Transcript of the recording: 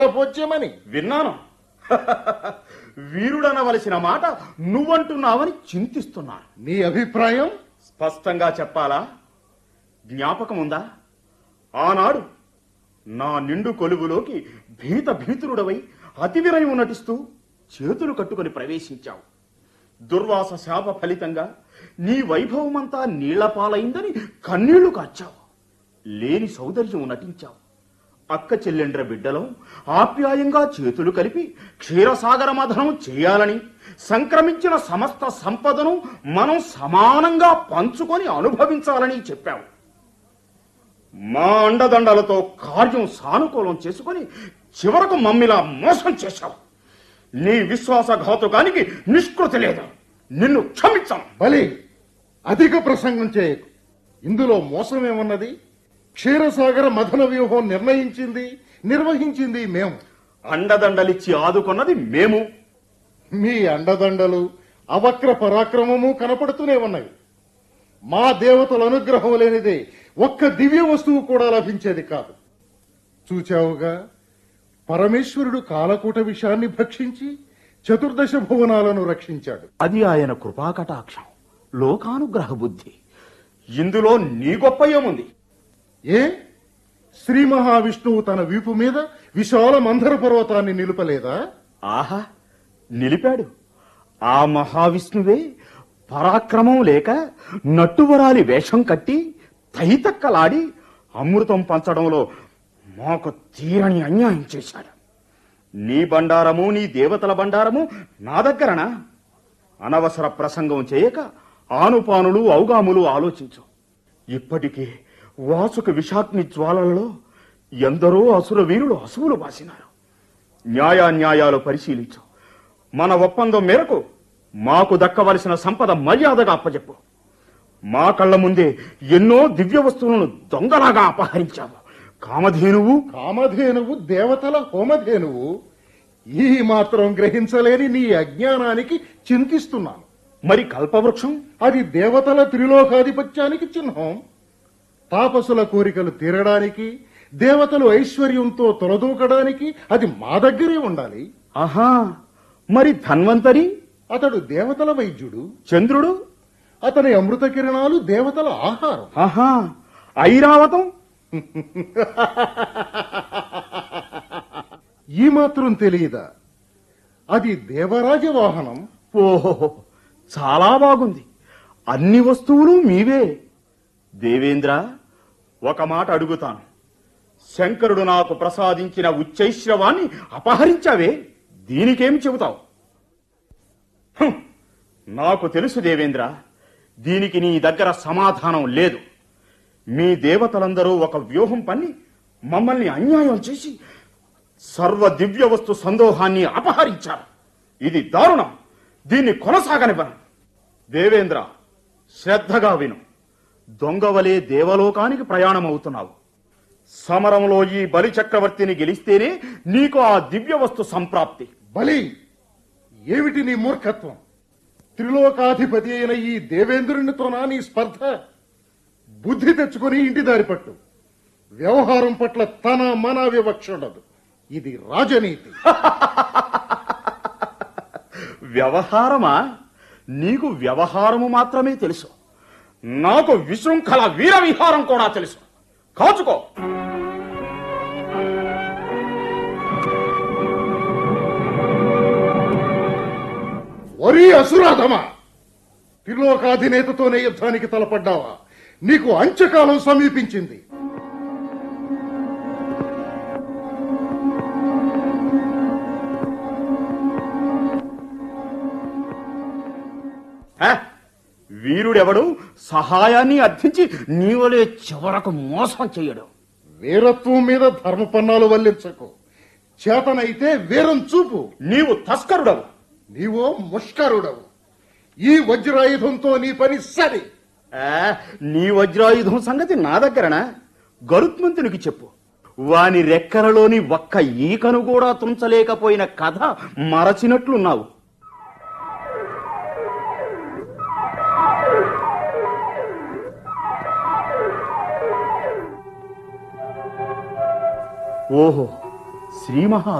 పోచ్యమని విన్నాను. వీరుడనవలసిన మాట నువ్వంటున్నావని చింతిస్తున్నాను. నీ అభిప్రాయం స్పష్టంగా చెప్పాలా? జ్ఞాపకముందా? ఆనాడు నా నిండు కొలువులోకి భీతుడవై అతివినయం నటిస్తూ చేతులు కట్టుకుని ప్రవేశించావు. దుర్వాస శాప ఫలితంగా నీ వైభవమంతా నీళ్లపాలైందని కన్నీళ్లు కార్చావు. లేని సౌందర్యం నటించావు. అక్క చెల్లెండ్ర బిడ్డలో ఆప్యాయంగా చేతులు కలిపి క్షీరసాగర మథనం చేయాలని, సంక్రమించిన సమస్త సంపదను మనం సమానంగా పంచుకొని అనుభవించాలని చెప్పావు. మా అండదండలతో కార్యం సానుకూలం చేసుకుని చివరకు మమ్మిలా మోసం చేశావు. నీ విశ్వాసఘాతుకానికి నిష్కృతి లేదు. నిన్ను క్షమించాను. బలి, అధిక ప్రసంగం చేయకు. ఇందులో మోసమేమున్నది? క్షీరసాగర మథన వ్యూహం నిర్వహించింది మేము. అండదండలిచ్చి ఆదుకున్నది మేము. మీ అండదండలు అవక్ర పరాక్రమము కనపడుతూనే ఉన్నాయి. మా దేవతల అనుగ్రహం లేనిదే ఒక్క దివ్య వస్తువు కూడా లభించేది కాదు. చూచావుగా, పరమేశ్వరుడు కాలకూట విషాన్ని భక్షించి చతుర్దశ భువనాలను రక్షించాడు. అది ఆయన కృపాకటాక్షం, లోకానుగ్రహ బుద్ధి. ఇందులో నీ గొప్ప ఏముంది? ఏ శ్రీ మహావిష్ణువు తన వీపు మీద విశాల మందర పర్వతాన్ని నిలుపలేదా? ఆహా, నిలిపాడు. ఆ మహావిష్ణువే పరాక్రమం లేక నట్టువరాలి వేషం కట్టి తైతక్కలాడి అమృతం పంచడంలో మాకు తీరని అన్యాయం చేశాడు. నీ బండారము, నీ దేవతల బండారము నా దగ్గరనా? అనవసర ప్రసంగం చేయక ఆనుపానులు ఔగాములు ఆలోచించు. ఇప్పటికే వాసుక విషాగ్ని జ్వాలలలో ఎందరో అసుర వీరులు అసువులు బాసినారు. న్యాయాన్యాయాలు పరిశీలించు. మన ఒప్పందం మేరకు మాకు దక్కవలసిన సంపద మర్యాదగా అప్పచెప్పు. మా కళ్ల ముందే ఎన్నో దివ్య వస్తువులను దొంగలాగా అపహరించావు. కామధేనువు దేవతల హోమధేనువు. ఈ మాత్రం గ్రహించలేని నీ అజ్ఞానానికి చింతిస్తున్నాను. మరి కల్పవృక్షం? అది దేవతల త్రిలోకాధిపత్యానికి చిహ్నం. తాపసుల కోరికలు తీరడానికి, దేవతలు ఐశ్వర్యంతో తొలదూకడానికి అది మా దగ్గరే ఉండాలి. ఆహా, మరి ధన్వంతరి? అతడు దేవతల వైద్యుడు. చంద్రుడు? అతని అమృత కిరణాలు దేవతల ఆహారం. ఆహా, ఐరావతం? ఈ మాత్రం తెలియదా? అది దేవరాజ వాహనం. ఓహో, చాలా బాగుంది. అన్ని వస్తువులు మీవే. దేవేంద్ర, ఒక మాట అడుగుతాను. శంకరుడు నాకు ప్రసాదించిన ఉచ్చైశ్రవాన్ని అపహరించావే, దీనికేమి చెబుతావు? నాకు తెలుసు దేవేంద్ర, దీనికి నీ దగ్గర సమాధానం లేదు. మీ దేవతలందరూ ఒక వ్యూహం పన్ని మమ్మల్ని అన్యాయం చేసి సర్వ దివ్య వస్తు సందోహాన్ని అపహరించారు. ఇది దారుణం. దీన్ని కొనసాగనివ్వను. దేవేంద్ర, శ్రద్ధగా విను. దొంగవలే దేవలోకానికి ప్రయాణం అవుతున్నావు. సమరంలో ఈ బలి చక్రవర్తిని గెలిస్తేనే నీకు ఆ దివ్య వస్తు సంప్రాప్తి. బలి, ఏమిటి నీ మూర్ఖత్వం? త్రిలోకాధిపతి అయిన ఈ దేవేంద్రునితోనా నీ స్పర్ధ? బుద్ధి తెచ్చుకొని ఇంటి దారి పట్టు. వ్యవహారం పట్ల తన మన వివక్ష ఉండదు. ఇది రాజనీతి. వ్యవహారమా? నీకు వ్యవహారము మాత్రమే తెలుసు. నాకు విశృంఖల వీర విహారం కూడా తెలుసు. కాచుకో. ఒరీ అసురాధమా, త్రిలోకాధినేతతోనే యుద్ధానికి తలపడ్డావా? నీకు అంత్యకాలం సమీపించింది. వీరుడెవడు సహాయాన్ని అర్థించి నీవలే చివరకు మోసం చెయ్యడు. వీరత్వం మీద ధర్మపన్నాలు వల్లించకు. చేతనైతే వీరం చూపు. నీవు తస్కరుడవు. నీవో ముష్కరుడవు. ఈ వజ్రాయుధంతో నీ పని సరి. నీ వజ్రాయుధం సంగతి నా దగ్గరనా? గరుత్మంతునికి చెప్పు. వాని రెక్కలలోని ఒక్క ఈకను కూడా తుంచలేకపోయిన కథ మరచినట్లున్నావు. ఓహో, శ్రీ మహా